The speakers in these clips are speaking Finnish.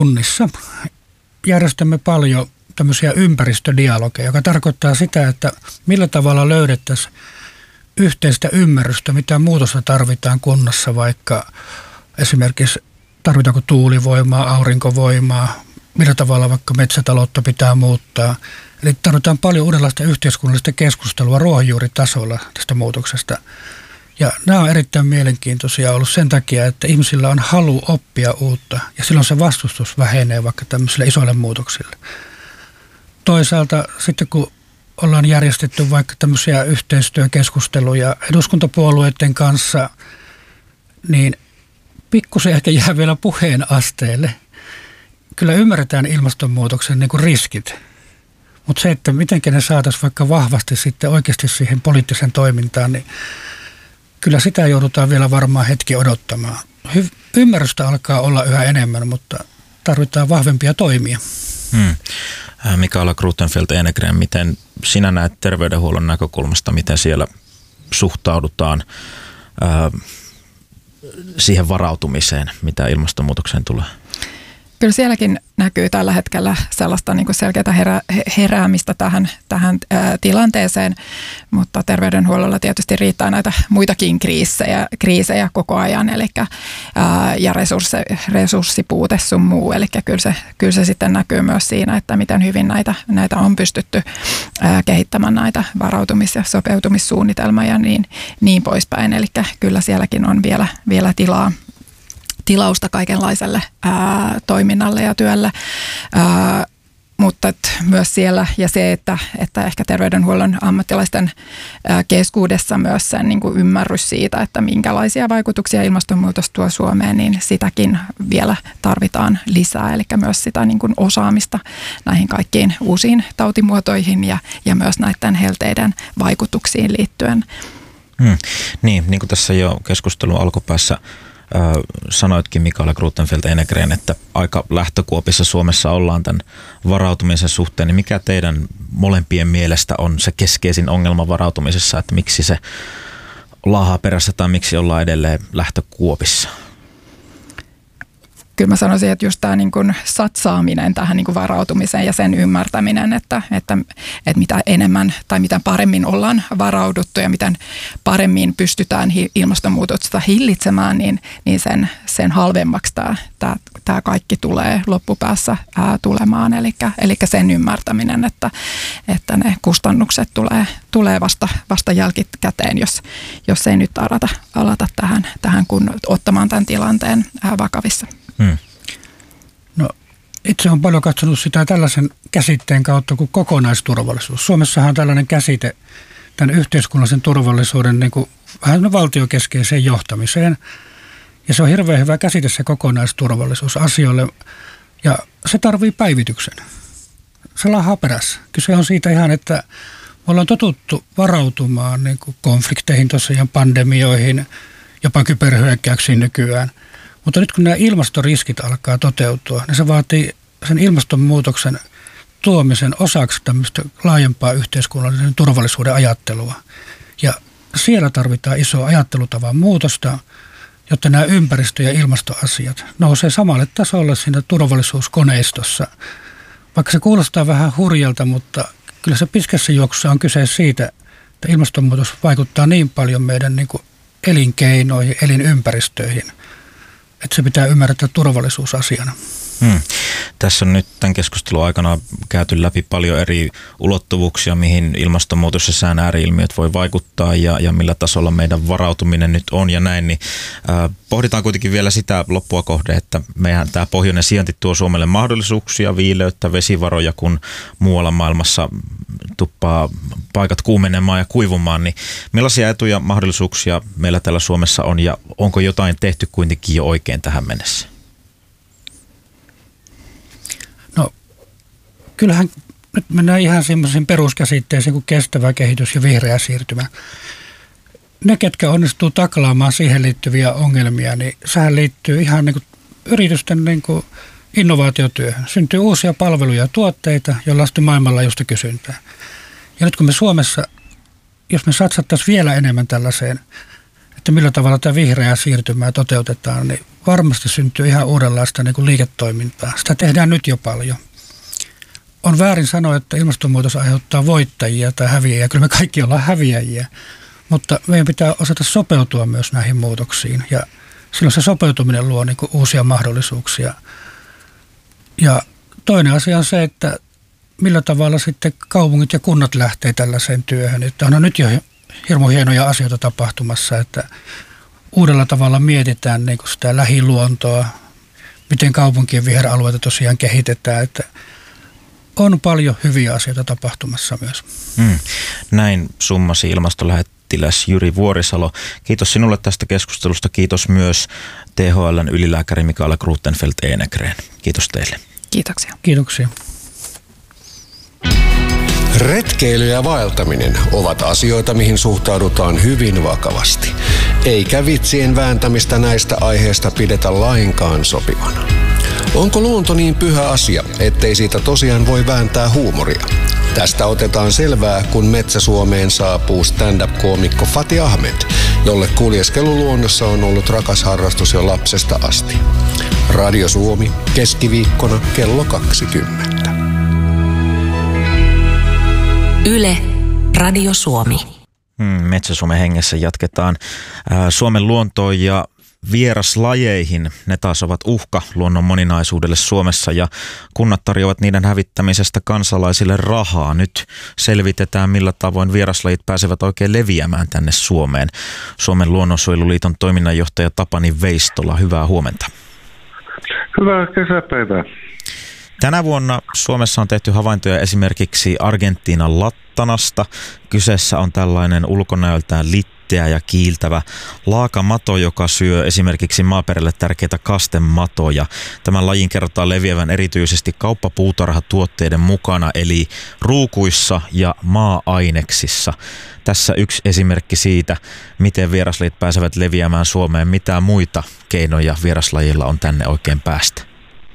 Kunnissa järjestämme paljon tämmöisiä ympäristödialogeja, joka tarkoittaa sitä, että millä tavalla löydettäisiin yhteistä ymmärrystä, mitä muutosta tarvitaan kunnassa, vaikka esimerkiksi tarvitaanko tuulivoimaa, aurinkovoimaa, millä tavalla vaikka metsätaloutta pitää muuttaa. Eli tarvitaan paljon uudenlaista yhteiskunnallista keskustelua ruohonjuuritasolla tästä muutoksesta. Ja nämä on erittäin mielenkiintoisia ollut sen takia, että ihmisillä on halu oppia uutta ja silloin se vastustus vähenee vaikka tämmöisille isoille muutoksille. Toisaalta sitten kun ollaan järjestetty vaikka tämmöisiä yhteistyökeskusteluja eduskuntapuolueiden kanssa, niin pikkusen ehkä jää vielä puheen asteelle. Kyllä ymmärretään ilmastonmuutoksen niin kuin riskit, mutta se, että miten ne saataisiin vaikka vahvasti sitten oikeasti siihen poliittiseen toimintaan, niin kyllä sitä joudutaan vielä varmaan hetki odottamaan. Ymmärrystä alkaa olla yhä enemmän, mutta tarvitaan vahvempia toimia. Mikaela Grotefeld-Enegren, miten sinä näet terveydenhuollon näkökulmasta, miten siellä suhtaudutaan siihen varautumiseen, mitä ilmastonmuutokseen tulee? Kyllä sielläkin näkyy tällä hetkellä sellaista niin kuin selkeää heräämistä tähän tilanteeseen, mutta terveydenhuollolla tietysti riittää näitä muitakin kriisejä koko ajan, eli ja resurssipuute sun muu, eli kyllä se sitten näkyy myös siinä, että miten hyvin näitä on pystytty kehittämään näitä varautumis- ja sopeutumissuunnitelmia ja niin poispäin, eli kyllä sielläkin on vielä tilausta kaikenlaiselle toiminnalle ja työlle, mutta myös siellä ja se, että ehkä terveydenhuollon ammattilaisten keskuudessa myös sen niin kuin ymmärrys siitä, että minkälaisia vaikutuksia ilmastonmuutos tuo Suomeen, niin sitäkin vielä tarvitaan lisää, eli myös sitä niin kuin osaamista näihin kaikkiin uusiin tautimuotoihin ja myös näiden helteiden vaikutuksiin liittyen. Niin kuin tässä jo keskustelun alkupäässä sanoitkin Mikaela Grotefeld-Enegren, että aika lähtökuopissa Suomessa ollaan tämän varautumisen suhteen, niin mikä teidän molempien mielestä on se keskeisin ongelma varautumisessa, että miksi se laahaa perässä tai miksi ollaan edelleen lähtökuopissa? Kyllä mä sanoisin, että just tämä niin kuin satsaaminen tähän niin kuin varautumiseen ja sen ymmärtäminen, että mitä enemmän tai mitä paremmin ollaan varauduttu ja miten paremmin pystytään ilmastonmuutosta hillitsemään, niin sen halvemmaksi tämä kaikki tulee loppupäässä tulemaan. Eli sen ymmärtäminen, että ne kustannukset tulee vasta jälkikäteen, jos ei nyt alata tähän kun ottamaan tämän tilanteen vakavissa. No, itse olen paljon katsonut sitä tällaisen käsitteen kautta kuin kokonaisturvallisuus. Suomessahan on tällainen käsite tämän yhteiskunnallisen turvallisuuden niin kuin vähän valtiokeskeiseen johtamiseen. Ja se on hirveän hyvä käsite se kokonaisturvallisuus asioille. Ja se tarvii päivityksen. Se laahaa perässä. Kyse on siitä ihan, että me ollaan totuttu varautumaan niin kuin konflikteihin tosiaan, pandemioihin, jopa kyberhyökkäyksiin nykyään. Mutta nyt kun nämä ilmastoriskit alkaa toteutua, niin se vaatii sen ilmastonmuutoksen tuomisen osaksi tämmöistä laajempaa yhteiskunnallisen turvallisuuden ajattelua. Ja siellä tarvitaan isoa ajattelutavan muutosta, jotta nämä ympäristö- ja ilmastoasiat nousee samalle tasolle siinä turvallisuuskoneistossa. Vaikka se kuulostaa vähän hurjalta, mutta kyllä se pitkässä juoksussa on kyse siitä, että ilmastonmuutos vaikuttaa niin paljon meidän niin kuin elinkeinoihin, elinympäristöihin, että se pitää ymmärtää turvallisuusasiana. Tässä on nyt tämän keskustelun aikana käyty läpi paljon eri ulottuvuuksia, mihin ilmastonmuutos ja sään ääri-ilmiöt voi vaikuttaa ja millä tasolla meidän varautuminen nyt on ja näin. Niin, pohditaan kuitenkin vielä sitä loppua kohde, että meidän tämä pohjoinen sijainti tuo Suomelle mahdollisuuksia, viileyttä, vesivaroja, kun muualla maailmassa tuppaa paikat kuumenemaan ja kuivumaan. Niin millaisia etuja mahdollisuuksia meillä täällä Suomessa on ja onko jotain tehty kuitenkin jo oikein tähän mennessä? Kyllähän nyt mennään ihan semmoisiin peruskäsitteisiin kuin kestävä kehitys ja vihreä siirtymä. Ne, ketkä onnistuu taklaamaan siihen liittyviä ongelmia, niin sehän liittyy ihan niin kuin yritysten niin kuin innovaatiotyöhön. Syntyy uusia palveluja ja tuotteita, joilla on sitten maailmanlaajuista kysyntää. Ja nyt kun me Suomessa, jos me satsattaisiin vielä enemmän tällaiseen, että että millä tavalla tämä vihreää siirtymää toteutetaan, niin varmasti syntyy ihan uudenlaista niin kuin liiketoimintaa. Sitä tehdään nyt jo paljon. On väärin sanoa, että ilmastonmuutos aiheuttaa voittajia tai häviäjiä. Kyllä me kaikki ollaan häviäjiä, mutta meidän pitää osata sopeutua myös näihin muutoksiin. Ja silloin se sopeutuminen luo niin kuin uusia mahdollisuuksia. Ja toinen asia on se, että millä tavalla sitten kaupungit ja kunnat lähtee tällaiseen työhön. Että on nyt jo hirmu hienoja asioita tapahtumassa, että uudella tavalla mietitään niin kuin sitä lähiluontoa, miten kaupunkien viheralueita tosiaan kehitetään, että on paljon hyviä asioita tapahtumassa myös. Näin summasi ilmastolähettiläs Jyri Vuorisalo. Kiitos sinulle tästä keskustelusta. Kiitos myös THL:n ylilääkäri Mikaela Gruttenfeldt-Enekreen. Kiitos teille. Kiitoksia. Kiitoksia. Retkeily ja vaeltaminen ovat asioita, mihin suhtaudutaan hyvin vakavasti. Eikä vitsien vääntämistä näistä aiheista pidetä lainkaan sopivana. Onko luonto niin pyhä asia, ettei siitä tosiaan voi vääntää huumoria? Tästä otetaan selvää, kun Metsä-Suomeen saapuu stand-up-koomikko Fatih Ahmed, jolle kuljeskelu luonnossa on ollut rakas harrastus jo lapsesta asti. Radio Suomi, keskiviikkona kello 20. Yle, Radio Suomi. Metsä-Suomen hengessä jatketaan Suomen luontoon ja vieraslajeihin. Ne taas ovat uhka luonnon moninaisuudelle Suomessa ja kunnat tarjoavat niiden hävittämisestä kansalaisille rahaa. Nyt selvitetään, millä tavoin vieraslajit pääsevät oikein leviämään tänne Suomeen. Suomen luonnonsuojeluliiton toiminnanjohtaja Tapani Veistola, hyvää huomenta. Hyvää kesäpäivää. Tänä vuonna Suomessa on tehty havaintoja esimerkiksi Argentiinan lattanasta. Kyseessä on tällainen ulkonäöltään litteä ja kiiltävä laakamato, joka syö esimerkiksi maaperälle tärkeitä kastematoja. Tämän lajin kerrotaan leviävän erityisesti kauppapuutarhatuotteiden mukana, eli ruukuissa ja maa-aineksissa. Tässä yksi esimerkki siitä, miten vieraslajit pääsevät leviämään Suomeen. Mitä muita keinoja vieraslajilla on tänne oikein päästä?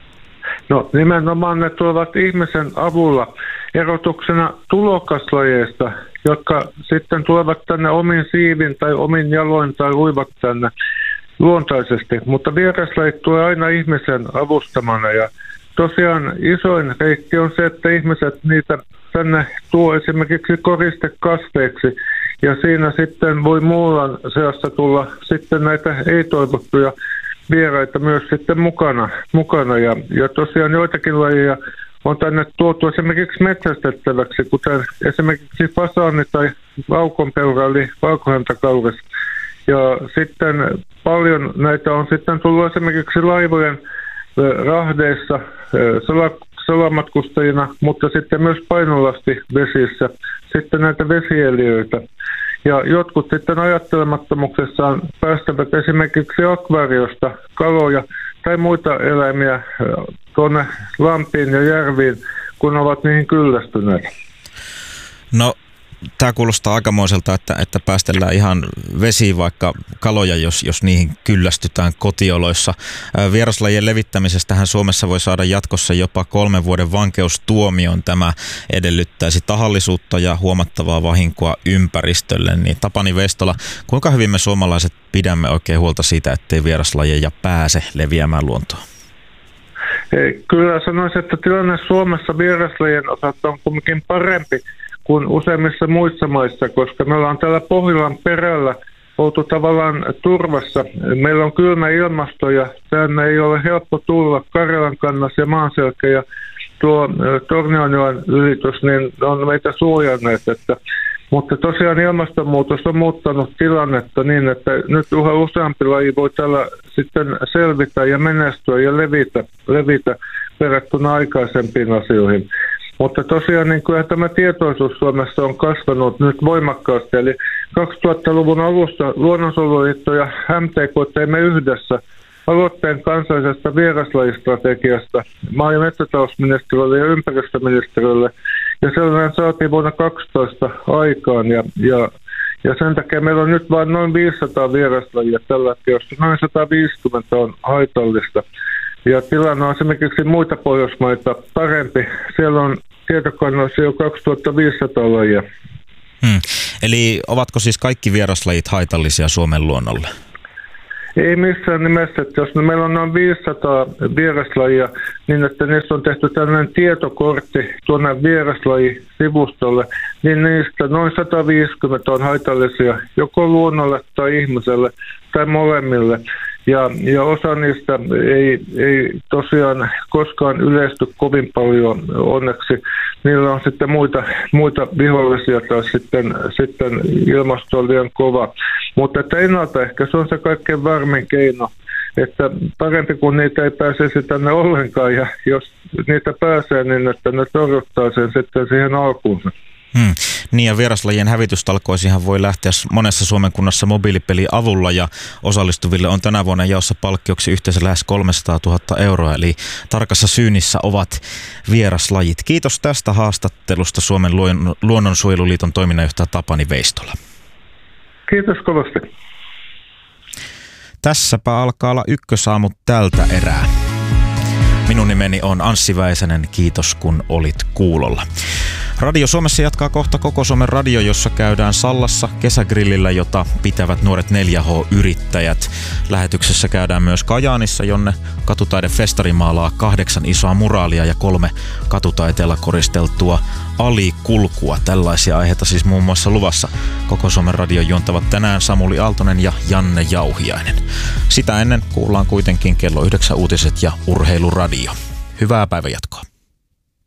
No nimenomaan ne tulevat ihmisen avulla erotuksena tulokaslajeista, jotka sitten tulevat tänne omin siivin tai omin jaloin tai uivat tänne luontaisesti. Mutta vieraslajit tulee aina ihmisen avustamana ja tosiaan isoin reitti on se, että ihmiset niitä tänne tuo esimerkiksi koristekasveiksi ja siinä sitten voi muulan seassa tulla sitten näitä ei-toivottuja vieraita myös sitten mukana ja tosiaan joitakin lajeja on tänne tuotu esimerkiksi metsästettäväksi, kuten esimerkiksi fasaani tai vaukonpeura eli valkohäntäkauris. Ja sitten paljon näitä on sitten tullut esimerkiksi laivojen rahdeissa salamatkustajina, mutta sitten myös painolastivesissä sitten näitä vesieliöitä. Ja jotkut sitten ajattelemattomuksessaan päästävät esimerkiksi akvaariosta kaloja tai muita eläimiä tuonne lampiin ja järviin, kun ovat niihin kyllästyneet. No, tämä kuulostaa aikamoiselta, että päästellään ihan vesiin vaikka kaloja, jos niihin kyllästytään kotioloissa. Vieraslajien levittämisestähän Suomessa voi saada jatkossa jopa 3 vuoden vankeustuomion. Tämä edellyttäisi tahallisuutta ja huomattavaa vahinkoa ympäristölle. Niin Tapani Veistola, kuinka hyvin me suomalaiset pidämme oikein huolta siitä, ettei vieraslajeja pääse leviämään luontoon? Kyllä sanoisin, että tilanne Suomessa vieraslajien osalta on kuitenkin parempi kuin useimmissa muissa maissa, koska me ollaan täällä Pohjolan perällä oltu tavallaan turvassa. Meillä on kylmä ilmasto ja tänne ei ole helppo tulla. Karjalan kannas ja Maanselkä ja tuo Tornionjoen ylitys niin on meitä suojanneet. Mutta tosiaan ilmastonmuutos on muuttanut tilannetta niin, että nyt yhä useampi laji voi täällä sitten selvitä ja menestyä ja levitä verrattuna aikaisempiin asioihin. Mutta tosiaan niin kyllä tämä tietoisuus Suomessa on kasvanut nyt voimakkaasti. Eli 2000-luvun alussa Luonnonsuojeluliitto ja MTK teimme yhdessä aloitteen kansallisesta vieraslajistrategiasta maa- ja metsätalousministeriölle ja ympäristöministeriölle. Ja sellainen saatiin vuonna 2012 aikaan ja sen takia meillä on nyt vain noin 500 vieraslajia tällä hetkellä, josta noin 150 on haitallista. Ja tilanne on esimerkiksi muita Pohjoismaita parempi. Siellä on tietokannoissa jo 2500 lajia. Eli ovatko siis kaikki vieraslajit haitallisia Suomen luonnolle? Ei missään nimessä, että jos meillä on noin 500 vieraslajia, niin että niistä on tehty tällainen tietokortti tuonne vieraslajisivustolle, niin niistä noin 150 on haitallisia joko luonnolle tai ihmiselle tai molemmille. Ja osa niistä ei tosiaan koskaan yleisty kovin paljon onneksi. Niillä on sitten muita vihollisia tai sitten ilmasto on liian kova. Mutta että ennaltaehkäisy on se kaikkein varmin keino. Että parempi kuin niitä ei pääsisi tänne ollenkaan ja jos niitä pääsee, niin että ne torjuttaa sen sitten siihen alkuunsa. Niin ja vieraslajien hävitystalkoisiinhan voi lähteä monessa Suomen kunnassa mobiilipelin avulla ja osallistuville on tänä vuonna jaossa palkkioksi yhteensä lähes 300 000 euroa, eli tarkassa syynissä ovat vieraslajit. Kiitos tästä haastattelusta Suomen luonnonsuojeluliiton toiminnanjohtaja Tapani Veistola. Kiitos kovasti. Tässäpä alkaa olla ykkösaamu tältä erää. Minun nimeni on Anssi Väisänen, kiitos kun olit kuulolla. Radio Suomessa jatkaa kohta Koko Suomen radio, jossa käydään Sallassa kesägrillillä, jota pitävät nuoret 4H-yrittäjät. Lähetyksessä käydään myös Kajaanissa, jonne Katutaidefestari maalaa 8 isoa muraalia ja 3 katutaiteella koristeltua alikulkua. Tällaisia aiheita siis muun muassa luvassa. Koko Suomen radio juontavat tänään Samuli Aaltonen ja Janne Jauhiainen. Sitä ennen kuullaan kuitenkin kello 9 uutiset ja urheiluradio. Hyvää päivänjatkoa.